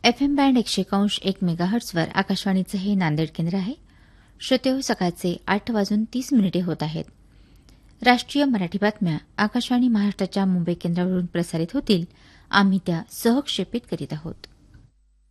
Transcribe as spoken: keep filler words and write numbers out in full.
F M band एकशे अंश एक मेगाहर्ट्झवर आकाशवाणीचं हे नांदेड केंद्र आहे. श्रोतेहो, सकाळचे आठ वाजून तीस मिनिटे होत आहेत. राष्ट्रीय मराठी बातम्या आकाशवाणी महाराष्ट्राच्या मुंबई केंद्रावरून प्रसारित होतील. आम्ही त्या सहक्षेपित करीत आहोत.